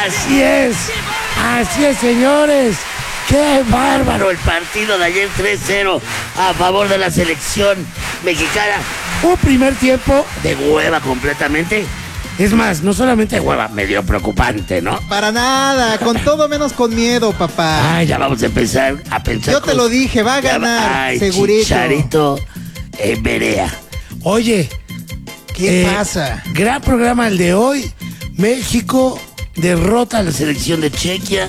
Así es, señores. ¡Qué bárbaro el partido de ayer! 3-0 a favor de la selección mexicana. Un primer tiempo de hueva completamente. Es más, no solamente de hueva, medio preocupante, ¿no? Para nada, con todo menos con miedo, papá. Ay, ya vamos a empezar a pensar. Yo te lo dije, va a ganar, segurito. Chicharito Berea. Oye, ¿qué pasa? Gran programa el de hoy. México derrota a la selección de Chequia.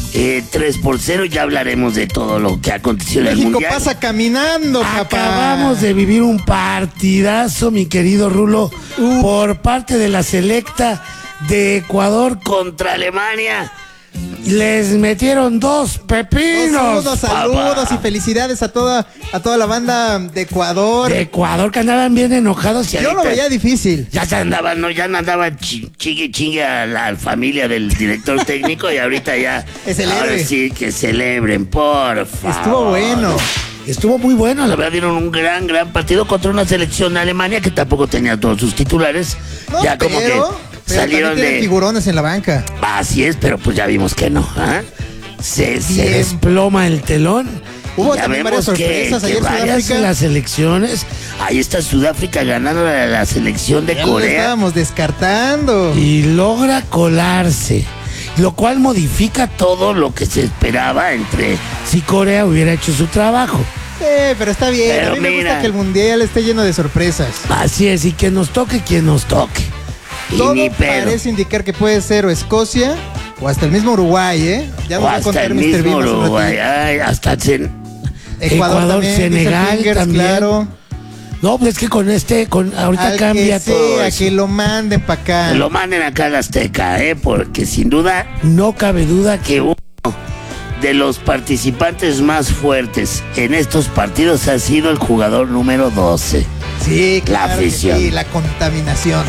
3-0, ya hablaremos de todo lo que aconteció en el Mundial. México pasa caminando, papá. Acabamos de vivir un partidazo, mi querido Rulo, por parte de la selecta de Ecuador contra Alemania. Les metieron 2 pepinos. Saludos y felicidades a toda la banda de Ecuador. De Ecuador, que andaban bien enojados. Yo lo veía difícil. Ya andaban chingue a la familia del director técnico y ahorita ya. Ahora sí que celebren, por favor. Estuvo bueno. Estuvo muy bueno, la verdad dieron un gran partido contra una selección de Alemania que tampoco tenía todos sus titulares. No, ya como que salieron de figurones en la banca. Así es, pero pues ya vimos que no. Se desploma el telón. Hubo también varias sorpresas ayer. Varias de las selecciones. Ahí está Sudáfrica ganando a la selección de Corea. Lo estábamos descartando. Y logra colarse, lo cual modifica todo lo que se esperaba entre si Corea hubiera hecho su trabajo. Sí, pero está bien. Pero a mí me gusta que el Mundial esté lleno de sorpresas. Así es, y que nos toque quien nos toque. Todo parece indicar que puede ser o Escocia o hasta el mismo Uruguay, ¿eh? Ya nos va a contar Mr. Bean. Uruguay, hasta Ecuador, Senegal también. Claro. No, pues es que ahorita cambia todo. A que lo manden para acá. Que lo manden acá al Azteca, porque sin duda, no cabe duda que uno de los participantes más fuertes en estos partidos ha sido el jugador número 12. Sí, claro, la afición. Sí, la contaminación.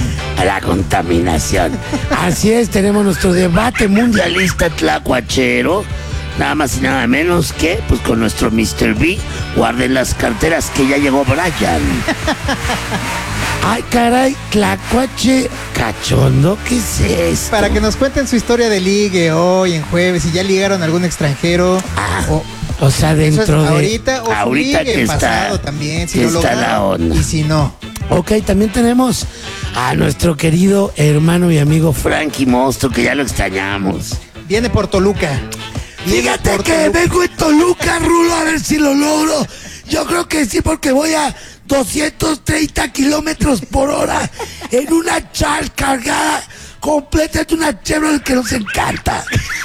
Así es, tenemos nuestro debate mundialista tlacuachero. Nada más y nada menos que, pues con nuestro Mr. B. Guarden las carteras que ya llegó Brian. Ay, caray, tlacuache cachondo, ¿qué es esto? Para que nos cuenten su historia de ligue hoy en jueves, si ya ligaron a algún extranjero. O sea, dentro de... Ahorita que pasado está, también, si que lo está lograron, la onda. Y si no. Ok, también tenemos a nuestro querido hermano y amigo Frankie Monstruo, que ya lo extrañamos. Viene por Toluca. Fíjate que vengo en Toluca, Rulo, a ver si lo logro. Yo creo que sí, porque voy a 230 kilómetros por hora en una chal cargada completa de una Chevrolet que nos encanta.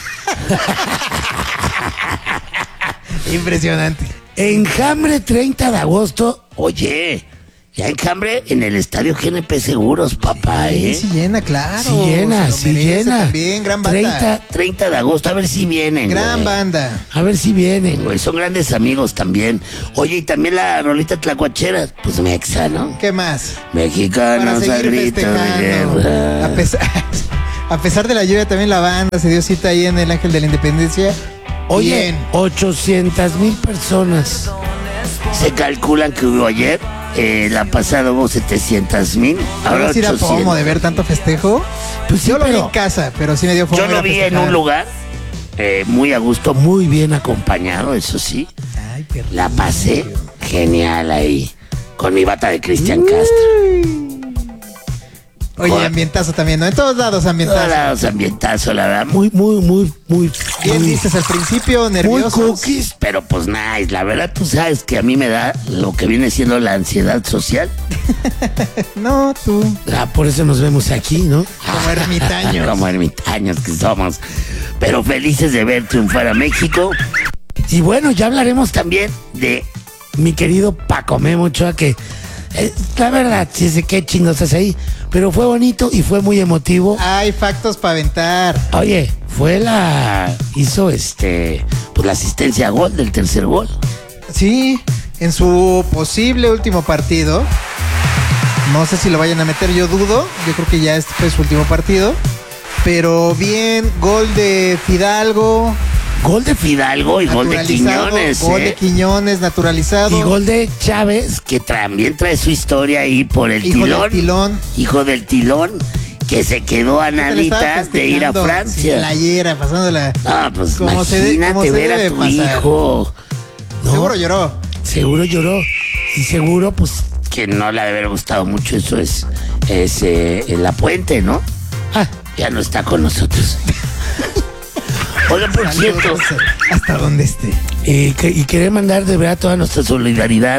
Impresionante. Enjambre 30 de agosto. Oye, ya Enjambre en el estadio GNP Seguros, papá, Sí llena, claro. Sí llena. También, gran banda. 30 de agosto, a ver si vienen. Gran banda. A ver si vienen, güey. Son grandes amigos también. Oye, y también la rolita tlacuachera, pues mexa, ¿no? ¿Qué más? Mexicanos al grito de guerra. A pesar de la lluvia, también la banda se dio cita ahí en el Ángel de la Independencia. Oye, 800,000 personas. Se calculan que hubo ayer. La pasada hubo 700,000. Ahora sí da FOMO de ver tanto festejo. Pues sí, yo lo vi en casa, pero sí me dio FOMO. Yo lo vi en un lugar muy a gusto, muy bien acompañado, eso sí. Ay, qué rico. La pasé genial ahí, con mi bata de Cristian Castro. Oye, ambientazo también, ¿no? En todos lados ambientazo. En todos lados ambientazo, la verdad. Muy. Bien dices, al principio nerviosos. Muy cookies, pero pues nice. La verdad, tú sabes que a mí me da lo que viene siendo la ansiedad social. No, tú. Por eso nos vemos aquí, ¿no? Como ermitaños. Como ermitaños que somos. Pero felices de ver triunfar a México. Y bueno, ya hablaremos también de mi querido Paco Memo Ochoa, que la verdad, sí sé qué chingos hace ahí, pero fue bonito y fue muy emotivo. Hay factos para aventar. Oye, hizo pues la asistencia a gol del tercer gol. Sí, en su posible último partido. No sé si lo vayan a meter, yo dudo. Yo creo que ya este fue su último partido. Pero bien, gol de Fidalgo. Gol de Fidalgo y gol de Quiñones. Gol de Quiñones, naturalizado. Y gol de Chávez, que también trae su historia ahí por el tilón. Hijo del tilón. que se quedó a naditas de ir a Francia. Sin playera, pasándola. Ah, pues como imagínate ver a tu hijo. ¿No? Seguro lloró. Seguro lloró. Y seguro, pues, que no le ha de haber gustado mucho eso es La Puente, ¿no? Ah, ya no está con nosotros. Oiga, por cierto, hasta donde esté. Y querer mandar de verdad toda nuestra solidaridad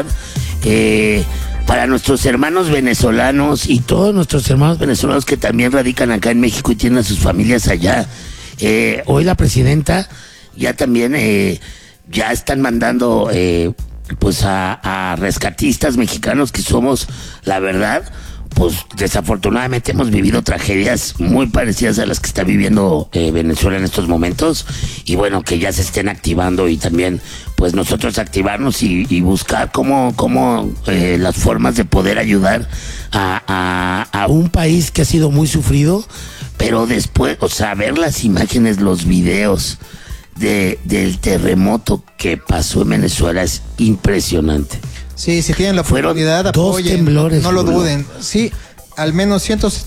para nuestros hermanos venezolanos y todos nuestros hermanos venezolanos que también radican acá en México y tienen a sus familias allá. Hoy la presidenta ya también ya están mandando pues a rescatistas mexicanos que somos, la verdad, pues desafortunadamente hemos vivido tragedias muy parecidas a las que está viviendo Venezuela en estos momentos, y bueno, que ya se estén activando y también pues nosotros activarnos y buscar cómo las formas de poder ayudar a un país que ha sido muy sufrido, pero después, o sea, ver las imágenes, los videos del terremoto que pasó en Venezuela es impresionante. Sí, si tienen la Fueron oportunidad, 2 apoyen, temblores. no lo duden. Sí, al menos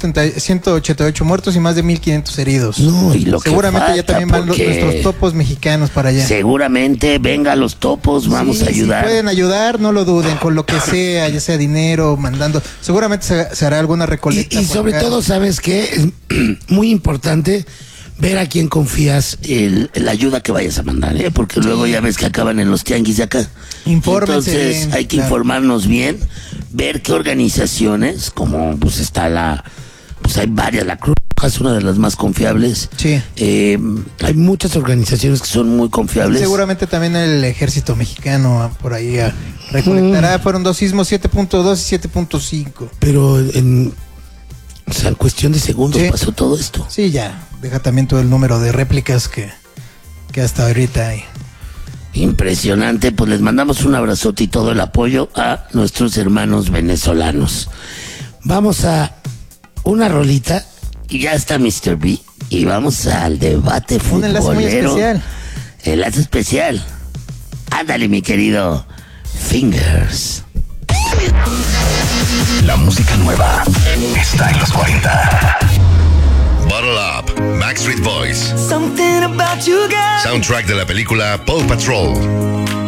188 muertos y más de 1,500 heridos. No, y lo seguramente que falta, ya también van nuestros topos mexicanos para allá. Seguramente, venga los topos, vamos a ayudar. Si pueden ayudar, no lo duden, con lo que sea, ya sea dinero, mandando. Seguramente se hará alguna recolecta. Y sobre todo, ¿sabes qué? Es muy importante ver a quién confías la ayuda que vayas a mandar, porque luego ya ves que acaban en los tianguis de acá. Infórmense Entonces bien, hay que claro. informarnos bien, ver qué organizaciones, como pues está pues hay varias, la Cruz Roja es una de las más confiables. Sí. Hay muchas organizaciones que son muy confiables. Seguramente también el ejército mexicano por ahí recolectará. Fueron 2 sismos, 7.2 y 7.5. Pero en cuestión de segundos pasó todo esto. Sí, ya. Deja también todo el número de réplicas que hasta ahorita hay. Impresionante, pues les mandamos un abrazote y todo el apoyo a nuestros hermanos venezolanos. Vamos a una rolita y ya está Mr. B y vamos al debate Un enlace muy futbolero. especial. Enlace especial. Ándale, mi querido Fingers. La música nueva está en los 40. Bottle Up, Backstreet Boys. Something about you, girl. Soundtrack de la película Paw Patrol.